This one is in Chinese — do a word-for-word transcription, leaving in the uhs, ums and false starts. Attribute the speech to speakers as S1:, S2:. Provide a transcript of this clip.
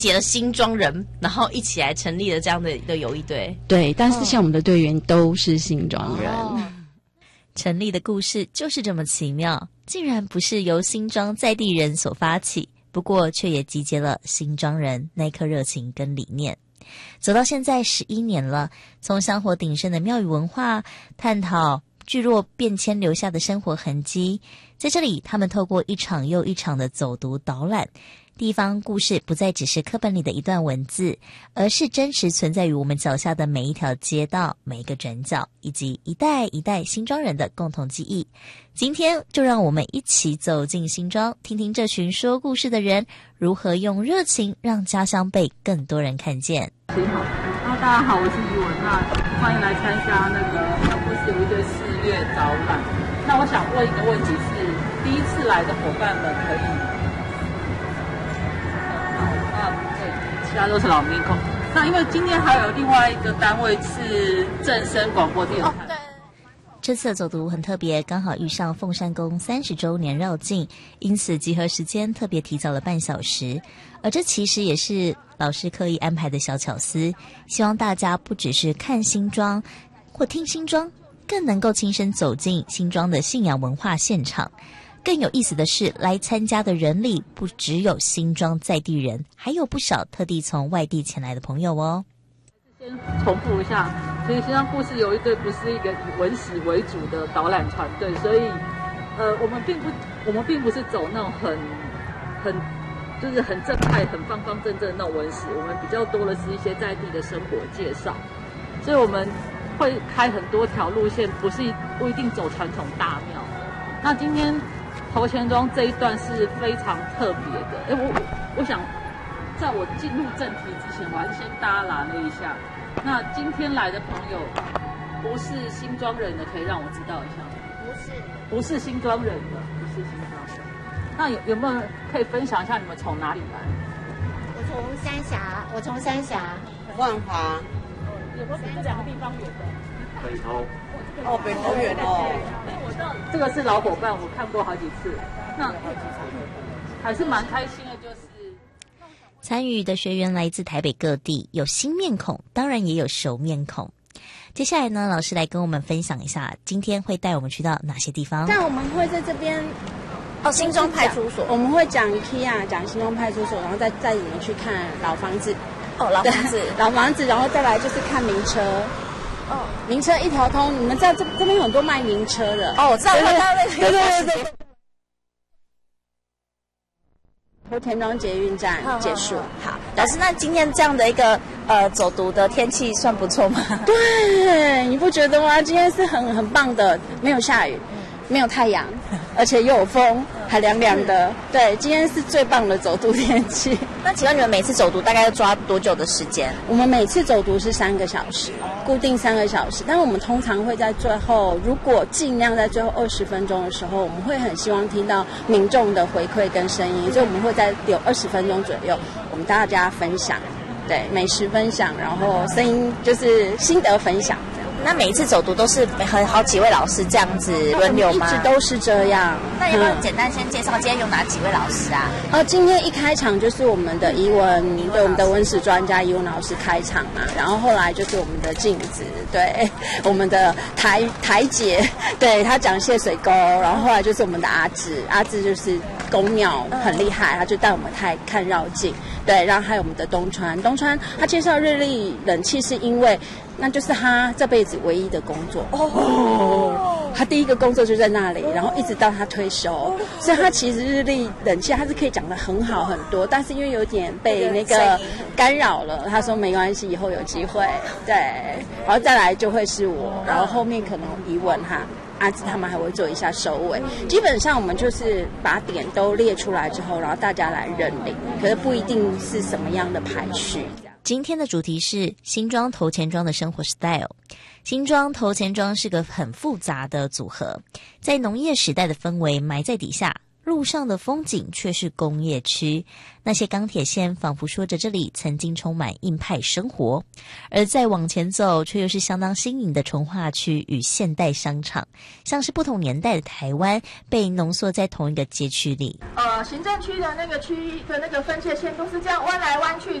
S1: 结了新庄人，然后一起来成立了这样的一个友谊队。
S2: 对，但是像我们的队员都是新庄人。
S1: 哦，
S3: 成立的故事就是这么奇妙，竟然不是由新庄在地人所发起，不过却也集结了新庄人那颗热情跟理念。走到现在十一年了，从香火鼎盛的庙宇文化，探讨聚落变迁留下的生活痕迹，在这里他们透过一场又一场的走读导览，地方故事不再只是课本里的一段文字，而是真实存在于我们脚下的每一条街道、每一个转角，以及一代一代新庄人的共同记忆。今天就让我们一起走进新庄，听听这群说故事的人如何用热情让家乡被更多人看见。
S4: 好，那大家好，我是于文，那欢迎来参加那个那不是有一对四月导览。那我想问一个问题是，第一次来的伙伴们可以，啊，对，其他都是老面孔。那因为今天还有另外一个单位是正声广播电台。哦，对。
S3: 这次的走读很特别，刚好遇上凤山宫三十周年绕境，因此集合时间特别提早了半小时。而这其实也是老师刻意安排的小巧思，希望大家不只是看新庄或听新庄，更能够亲身走进新庄的信仰文化现场。更有意思的是，来参加的人里不只有新庄在地人，还有不少特地从外地前来的朋友哦。
S4: 先重复一下，其实新庄故事有一队不是一个以文史为主的导览团队，所以呃，我们并不我们并不是走那种很很就是很正派、很方方正正的那种文史，我们比较多的是一些在地的生活介绍，所以我们会开很多条路线，不是不一定走传统大庙。那今天头前庄这一段是非常特别的，哎，我我想在我进入正题之前，我还是先搭拉了一下。那今天来的朋友不是新庄人的，可以让我知道一下吗？
S5: 不是，
S4: 不是新庄人的，不是新庄人。那有有没有可以分享一下你们从哪里来？
S5: 我从三峡，我从三峡
S6: 万华。
S4: 有没有比这两个地方远的？
S6: 北投。哦，北投远哦。
S4: 这个是老伙伴，我看过好几次。那还是蛮开心的，就是。
S3: 参与的学员来自台北各地，有新面孔，当然也有熟面孔。接下来呢，老师来跟我们分享一下，今天会带我们去到哪些地方？
S2: 那我们会在这边
S1: 哦，新庄派出所，
S2: 我们会讲 Kia， 讲新庄派出所，然后再带你们去看老房子。
S1: 哦，老房子，
S2: 老房子，然后再来就是看名车。哦，名车一条通，你们知道这这边有很多卖名车的。
S1: 哦，我知道，看到那个，
S2: 对对对对对。头前庄捷运站结束。
S1: 好，老师，那今天这样的一个呃走读的天气算不错吗？
S2: 对，你不觉得吗？今天是很很棒的，没有下雨，没有太阳，而且又有风，还凉凉的。对，今天是最棒的走读天气。
S1: 那请问你们每次走读大概要抓多久的时间？
S2: 我们每次走读是三个小时，固定三个小时。但是我们通常会在最后，如果尽量在最后二十分钟的时候，我们会很希望听到民众的回馈跟声音，所以我们会在有二十分钟左右，我们大家分享，对，美食分享，然后声音就是心得分享。
S1: 那每一次走读都是很好几位老师这样子轮流吗？
S2: 一直都是这样。
S1: 那要不要简单先介绍今天有哪几位老师啊？
S2: 哦，今天一开场就是我们的怡文，对，我们的文史专家怡文老师开场嘛，然后后来就是我们的镜子，对，我们的台台姐，对，他讲谢水沟，然后后来就是我们的阿志，阿志就是公庙很厉害，他就带我们看看绕境，对，然后还有我们的东川，东川他介绍日立冷气是因为。那就是他这辈子唯一的工作哦，他第一个工作就在那里，然后一直到他退休，所以他其实日立冷气他是可以讲得很好很多，但是因为有点被那个干扰了，他说没关系，以后有机会，对，然后再来就会是我，然后后面可能疑问哈。阿志他们还会做一下收尾，基本上我们就是把点都列出来之后，然后大家来认领，可是不一定是什么样的排序。
S3: 今天的主题是新庄头前庄的生活 style。 新庄头前庄是个很复杂的组合，在农业时代的氛围埋在底下， 路上的风景却是工业区，那些钢铁线仿佛说着这里曾经充满硬派生活，而再往前走却又是相当新颖的重划区与现代商场，像是不同年代的台湾被浓缩在同一个街区里。
S7: 呃，行政区的那个区域的那个分界线都是这样弯来弯去。